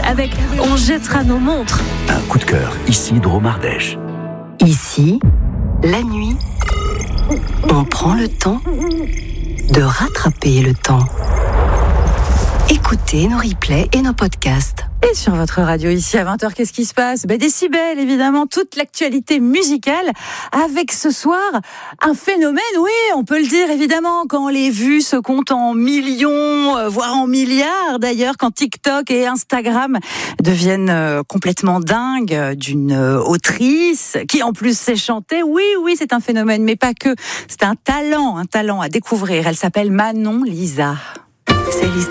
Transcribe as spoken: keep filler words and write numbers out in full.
avec On jettera nos montres. Un coup de cœur, ici Drôme-Ardèche. Ici, la nuit, on prend le temps de rattraper le temps. Écoutez nos replays et nos podcasts. Et sur votre radio ici à vingt heures, qu'est-ce qui se passe ? Ben, Décibel, évidemment, toute l'actualité musicale avec ce soir un phénomène, oui, on peut le dire évidemment, quand les vues se comptent en millions, euh, voire en milliards d'ailleurs, quand TikTok et Instagram deviennent euh, complètement dingues euh, d'une euh, autrice qui en plus sait chanter. Oui, oui, c'est un phénomène, mais pas que. C'est un talent, un talent à découvrir. Elle s'appelle Manon Lisa. C'est l'histoire